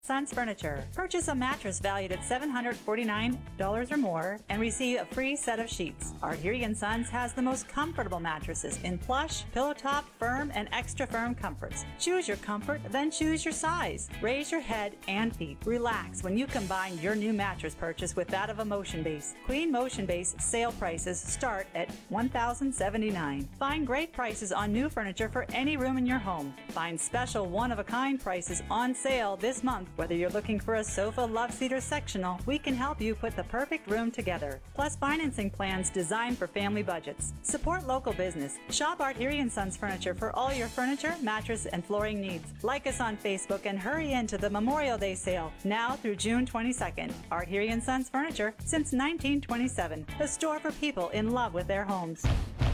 Sons Furniture. Purchase a mattress valued at $749 or more and receive a free set of sheets. Art Heary & Sons has the most comfortable mattresses in plush, pillow top, firm, and extra firm comforts. Choose your comfort, then choose your size. Raise your head and feet. Relax when you combine your new mattress purchase with that of a Motion Base. Queen Motion Base sale prices start at $1,079. Find great prices on new furniture for any room in your home. Find special one-of-a-kind prices on sale this month. Whether you're looking for a sofa, love seat, or sectional, we can help you put the perfect room together. Plus financing plans designed for family budgets. Support local business. Shop Art Heary & Sons Furniture for all your furniture, mattress, and flooring needs. Like us on Facebook and hurry into the Memorial Day sale now through June 22nd. Art Heary & Sons Furniture since 1927. The store for people in love with their homes.